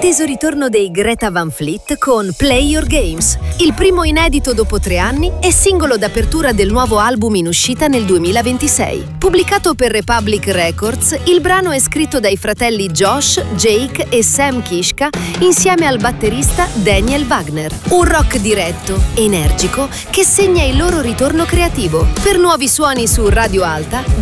l'atteso ritorno dei Greta Van Fleet con Play Your Games, il primo inedito dopo 3 anni e singolo d'apertura del nuovo album in uscita nel 2026. Pubblicato per Republic Records, il brano è scritto dai fratelli Josh, Jake e Sam Kishka insieme al batterista Daniel Wagner. Un rock diretto, energico, che segna il loro ritorno creativo. Per nuovi suoni su Radio Alta,